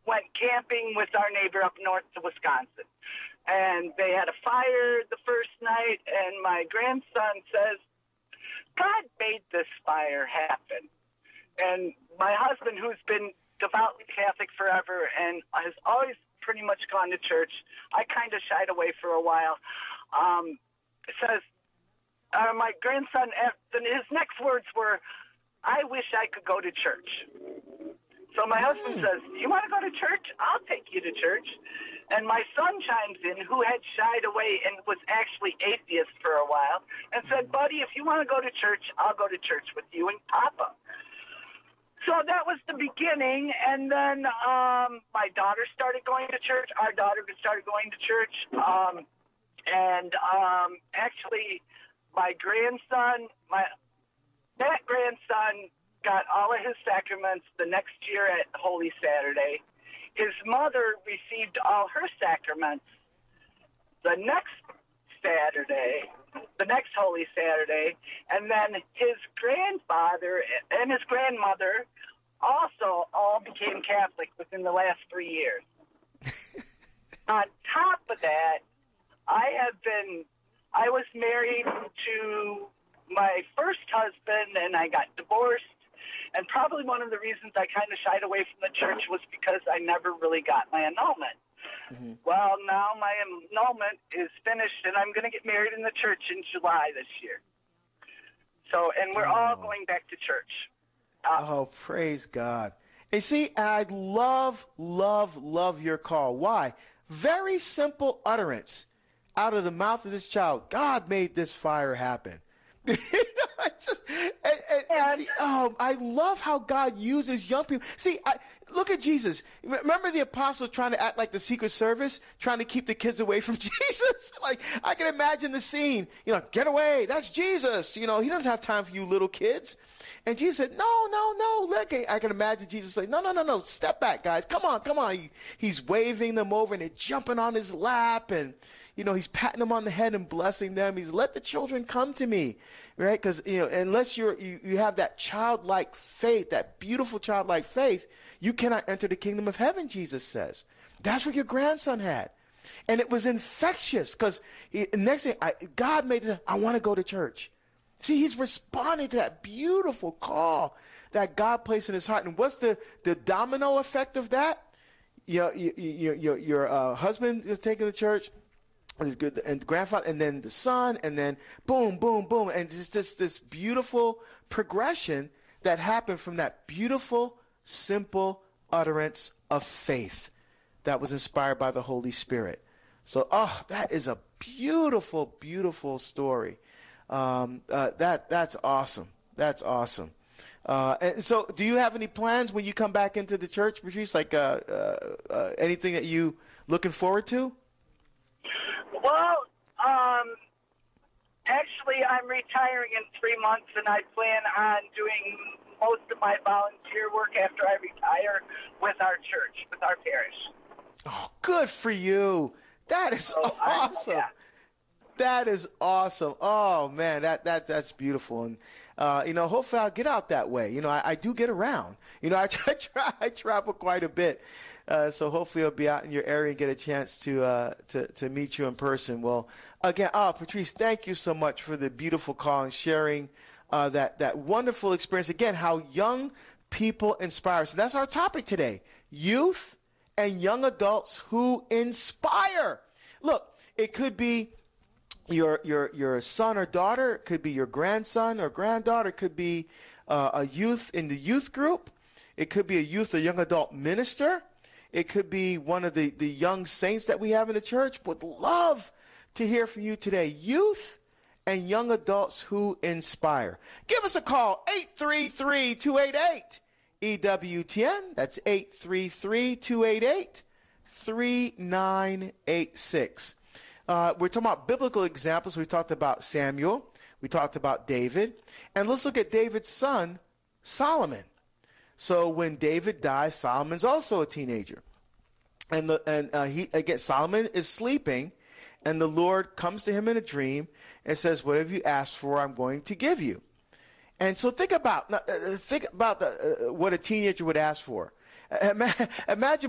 went camping with our neighbor up north to Wisconsin. And they had a fire the first night, and my grandson says, God made this fire happen. And my husband, who's been devoutly Catholic forever and has always pretty much gone to church, I kind of shied away for a while, says, my grandson, his next words were, I wish I could go to church. So my husband says, you want to go to church? I'll take you to church. And my son chimes in, who had shied away and was actually atheist for a while, and said, buddy, if you want to go to church, I'll go to church with you and Papa. So that was the beginning, and then my daughter started going to church. Our daughter started going to church, actually my grandson, that grandson got all of his sacraments the next year at Holy Saturday. His mother received all her sacraments the next Saturday, the next Holy Saturday, and then his grandfather and his grandmother also all became Catholic within the last 3 years. On top of that, I was married to my first husband, and I got divorced. And probably one of the reasons I kind of shied away from the church was because I never really got my annulment. Mm-hmm. Well, now my annulment is finished, and I'm going to get married in the church in July this year. So, and we're all going back to church. Praise God. And see, I love your call. Why? Very simple utterance out of the mouth of this child. God made this fire happen. I love how God uses young people. See, look at Jesus. Remember the apostles trying to act like the Secret Service, trying to keep the kids away from Jesus? Like, I can imagine the scene. Get away. That's Jesus. He doesn't have time for you little kids. And Jesus said, no. Look, I can imagine Jesus saying, no. Step back, guys. Come on. He's waving them over, and they're jumping on his lap, and he's patting them on the head and blessing them. He's, let the children come to me, right? Because, unless you have that childlike faith, that beautiful childlike faith, you cannot enter the kingdom of heaven, Jesus says. That's what your grandson had. And it was infectious because next thing, God made this, I want to go to church. See, he's responding to that beautiful call that God placed in his heart. And what's the domino effect of that? Your husband is taken to church. And the grandfather, and then the son, and then boom, boom, boom. And it's just this beautiful progression that happened from that beautiful, simple utterance of faith that was inspired by the Holy Spirit. So, that is a beautiful, beautiful story. That's awesome. That's awesome. And so do you have any plans when you come back into the church, Patrice? Like anything that you looking forward to? Well, actually, I'm retiring in 3 months, and I plan on doing most of my volunteer work after I retire with our church, with our parish. Oh, good for you. That is awesome. Yeah. That is awesome. Oh, man, that's beautiful. And, hopefully I'll get out that way. I do get around. I travel quite a bit. So hopefully I'll be out in your area and get a chance to meet you in person. Well, again, Patrice, thank you so much for the beautiful call and sharing that wonderful experience. Again, how young people inspire. So that's our topic today: youth and young adults who inspire. Look, it could be your son or daughter. It could be your grandson or granddaughter. It could be a youth in the youth group. It could be a youth or young adult minister. It could be one of the young saints that we have in the church. Would love to hear from you today. Youth and young adults who inspire. Give us a call, 833-288-EWTN. That's 833-288-3986. We're talking about biblical examples. We talked about Samuel. We talked about David. And let's look at David's son, Solomon. So when David dies, Solomon's also a teenager. And Solomon is sleeping, and the Lord comes to him in a dream and says, whatever you ask for, I'm going to give you. And so think about what a teenager would ask for. Imagine